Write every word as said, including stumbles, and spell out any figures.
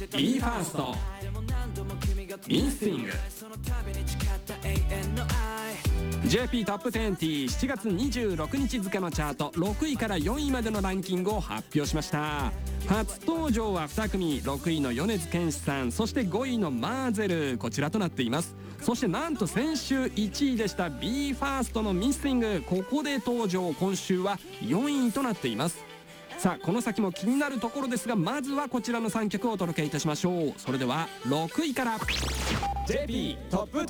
ビーファーストインスティング ジェーピー トップにじゅうしちがつにじゅうろくにち付のチャートろくいからよんいまでのランキングを発表しました。初登場はに組、ろくいの米津玄師さん、そしてごいのマーゼル、こちらとなっています。そしてなんと先週いちいでした ビーファーストのミスティング、ここで登場、今週はよんいとなっています。さあこの先も気になるところですが、まずはこちらのさんきょくをお届けいたしましょう。それではろくいから ジェーピー トップ